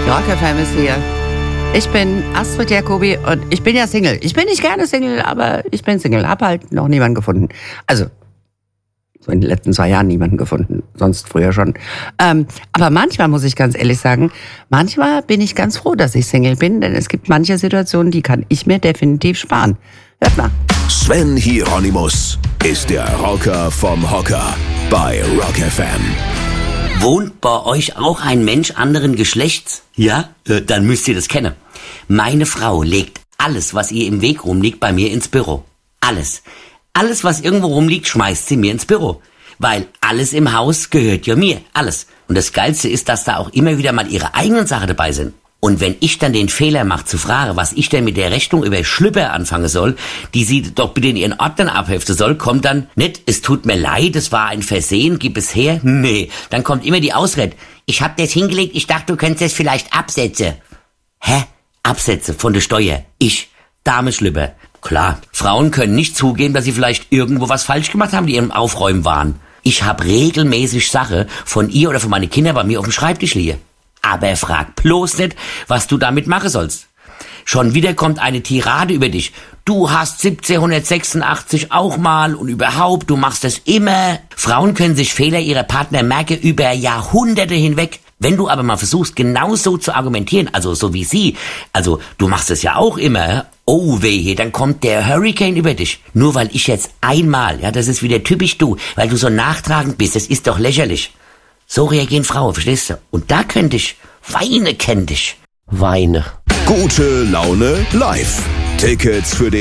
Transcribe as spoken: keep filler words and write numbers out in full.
Rock F M ist hier. Ich bin Astrid Jacobi und ich bin ja Single. Ich bin nicht gerne Single, aber ich bin Single. Hab halt noch niemanden gefunden. Also, so in den letzten zwei Jahren niemanden gefunden. Sonst früher schon. Ähm, aber manchmal muss ich ganz ehrlich sagen, manchmal bin ich ganz froh, dass ich Single bin, denn es gibt manche Situationen, die kann ich mir definitiv sparen. Hört mal. Sven Hieronymus ist der Rocker vom Hocker bei Rock F M. Wohnt bei euch auch ein Mensch anderen Geschlechts? Ja? Äh, dann müsst ihr das kennen. Meine Frau legt alles, was ihr im Weg rumliegt, bei mir ins Büro. Alles. Alles, was irgendwo rumliegt, schmeißt sie mir ins Büro. Weil alles im Haus gehört ja mir. Alles. Und das Geilste ist, dass da auch immer wieder mal ihre eigenen Sachen dabei sind. Und wenn ich dann den Fehler mache zu fragen, was ich denn mit der Rechnung über Schlüpper anfangen soll, die sie doch bitte in ihren Ordnern abheften soll, kommt dann nicht, es tut mir leid, es war ein Versehen, gib es her. Nee, dann kommt immer die Ausrede, ich hab das hingelegt, ich dachte, du könntest es vielleicht absetzen. Hä? Absätze von der Steuer. Ich, Dame Schlüpper. Klar, Frauen können nicht zugeben, dass sie vielleicht irgendwo was falsch gemacht haben, die im Aufräumen waren. Ich hab regelmäßig Sache von ihr oder von meinen Kindern bei mir auf dem Schreibtisch liegen. Aber frag bloß nicht, was du damit machen sollst. Schon wieder kommt eine Tirade über dich. Du hast siebzehnhundertsechsundachtzig auch mal und überhaupt, du machst es immer. Frauen können sich Fehler ihrer Partner merken über Jahrhunderte hinweg. Wenn du aber mal versuchst, genauso zu argumentieren, also so wie sie, also du machst es ja auch immer, oh wehe, dann kommt der Hurricane über dich. Nur weil ich jetzt einmal, ja, das ist wieder typisch du, weil du so nachtragend bist, das ist doch lächerlich. So reagieren Frauen, verstehst du? Und da könnte ich, weine kenn dich. Weine. Gute Laune live. Tickets für den